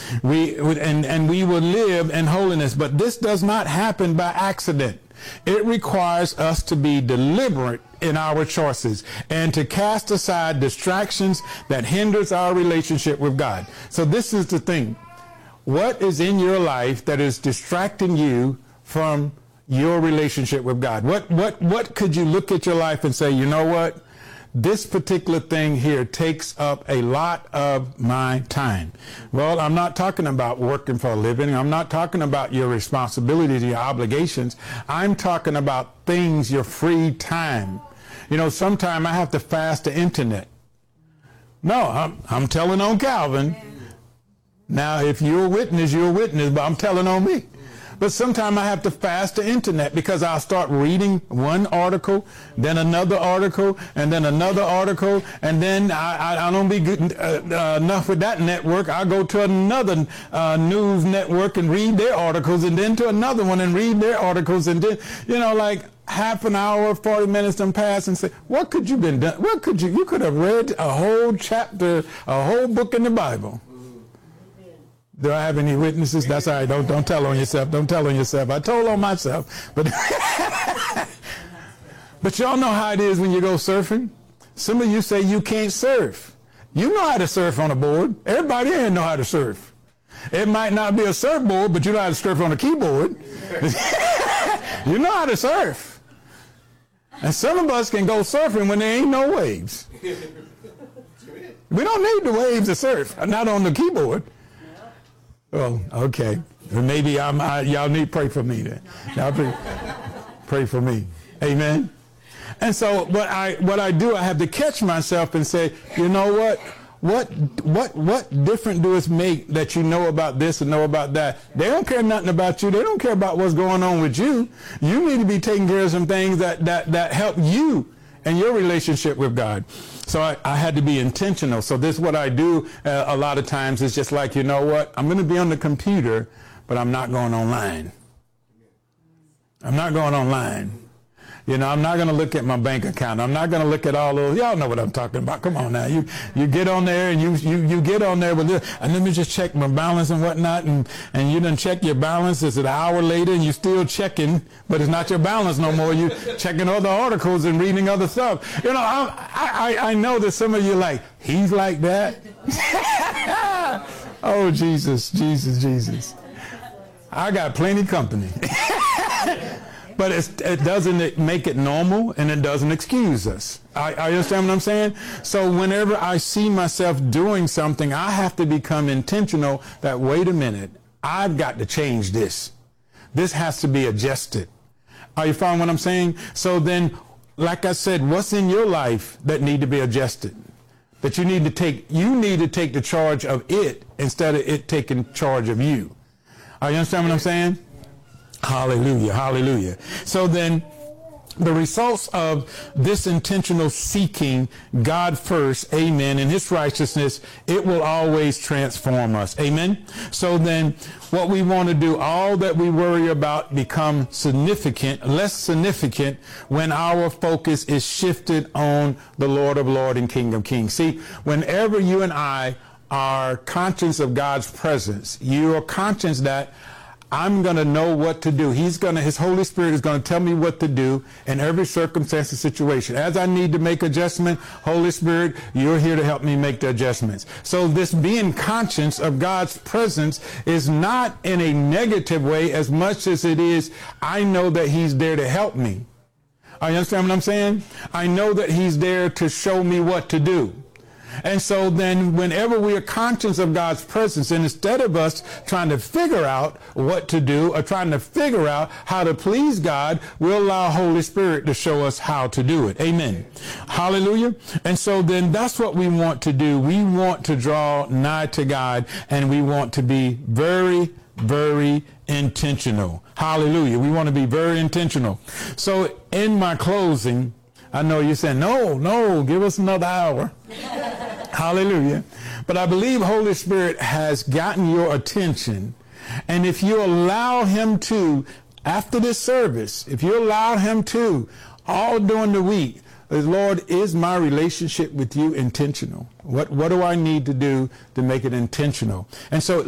We will live in holiness. But this does not happen by accident. It requires us to be deliberate in our choices and to cast aside distractions that hinders our relationship with God. So this is the thing. What is in your life that is distracting you from your relationship with God? What could you look at your life and say, you know what? This particular thing here takes up a lot of my time. Well, I'm not talking about working for a living. I'm not talking about your responsibilities, your obligations. I'm talking about things, your free time. You know, sometimes I have to fast the internet. No, I'm telling on Calvin. Now, if you're a witness, you're a witness, but I'm telling on me. But sometimes I have to fast the internet because I'll start reading one article, then another article, and then another article, and then I don't be good enough with that network. I go to another news network and read their articles, and then to another one and read their articles, and then, you know, like half an hour, 40 minutes done pass, and say, what could you been done? What could you could have read a whole chapter, a whole book in the Bible. Do I have any witnesses? That's all right. Don't tell on yourself. Don't tell on yourself. I told on myself. But but y'all know how it is when you go surfing. Some of you say you can't surf. You know how to surf on a board. Everybody here know how to surf. It might not be a surfboard, but you know how to surf on a keyboard. You know how to surf. And some of us can go surfing when there ain't no waves. We don't need the waves to surf, not on the keyboard. Oh, okay. Maybe y'all need to pray for me then. Y'all pray for me. Amen. And so what I do, I have to catch myself and say, you know what? What difference do it make that you know about this and know about that? They don't care nothing about you. They don't care about what's going on with you. You need to be taking care of some things that help you and your relationship with God. So I had to be intentional. So this is what I do a lot of times. It's just like, you know what? I'm going to be on the computer, but I'm not going online. I'm not going online. You know, I'm not going to look at my bank account. I'm not going to look at all those. Y'all know what I'm talking about. Come on now. You get on there and you get on there with this, and let me just check my balance and whatnot. And you done check your balance. It's an hour later and you still checking, but it's not your balance no more. You checking other articles and reading other stuff. You know, I know that some of you like, he's like that. Oh, Jesus. I got plenty company. But it doesn't make it normal, and it doesn't excuse us. I understand what I'm saying? So whenever I see myself doing something, I have to become intentional that, wait a minute, I've got to change this. This has to be adjusted. Are you following what I'm saying? So then, like I said, what's in your life that need to be adjusted? That you need to take the charge of it instead of it taking charge of you. Are you understand what I'm saying? Hallelujah, hallelujah. So then the results of this intentional seeking God first, amen, and his righteousness, it will always transform us, amen. So then what we want to do, all that we worry about become significant, less significant when our focus is shifted on the Lord of Lords and King of Kings. See, whenever you and I are conscious of God's presence, you are conscious that I'm going to know what to do. His Holy Spirit is going to tell me what to do in every circumstance and situation. As I need to make adjustment, Holy Spirit, you're here to help me make the adjustments. So this being conscious of God's presence is not in a negative way as much as it is, I know that he's there to help me. You understand what I'm saying? I know that he's there to show me what to do. And so then whenever we are conscious of God's presence, and instead of us trying to figure out what to do or trying to figure out how to please God, we'll allow Holy Spirit to show us how to do it. Amen. Hallelujah. And so then that's what we want to do. We want to draw nigh to God, and we want to be very, very intentional. Hallelujah. We want to be very intentional. So in my closing, I know you're saying, no, give us another hour. Hallelujah. But I believe Holy Spirit has gotten your attention. And if you allow him to, after this service, if you allow him to, all during the week, Lord, is my relationship with you intentional? What do I need to do to make it intentional? And so